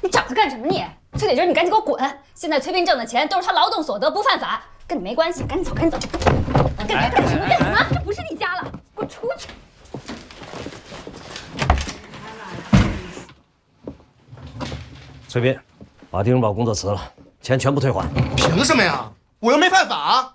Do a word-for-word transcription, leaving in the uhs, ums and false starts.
你找他干什么你？崔铁军，你赶紧给我滚！现在崔斌挣的钱都是他劳动所得，不犯法，跟你没关系，赶紧走，赶紧走！干干干什么干什么？这不是你家了，给我出去！ 崔斌，把丁荣宝工作辞了，钱全部退还。 凭什么呀？我又没犯法。